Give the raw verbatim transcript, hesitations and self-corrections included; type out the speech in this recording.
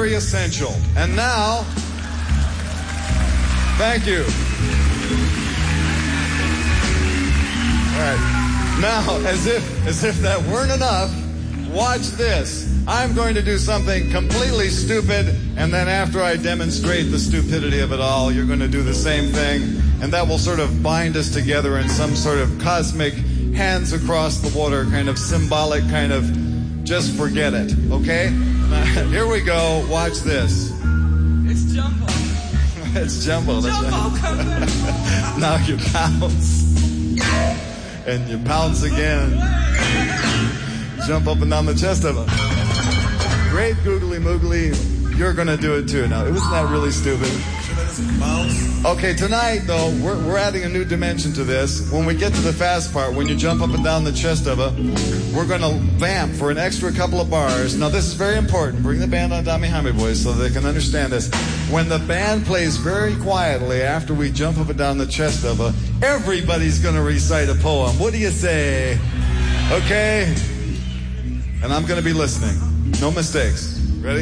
very essential. And now, thank you. All right. Now, as if as if that weren't enough, watch this. I'm going to do something completely stupid, and then after I demonstrate the stupidity of it all, you're going to do the same thing, and that will sort of bind us together in some sort of cosmic hands across the water kind of symbolic kind of just forget it, okay? Here we go. Watch this. It's Jumbo. It's Jumbo. That's Jumbo, right. come back. Now you pounce. And you pounce again. Jump up and down the chest of it. Great googly moogly. You're going to do it too. Now, wasn't that really stupid? Okay, tonight, though, we're, we're adding a new dimension to this. When we get to the fast part, when you jump up and down the chest of it, we're going to vamp for an extra couple of bars. Now, this is very important. Bring the band on down behind me, boys, so they can understand this. When the band plays very quietly after we jump up and down the chest of it, everybody's going to recite a poem. What do you say? Okay? And I'm going to be listening. No mistakes.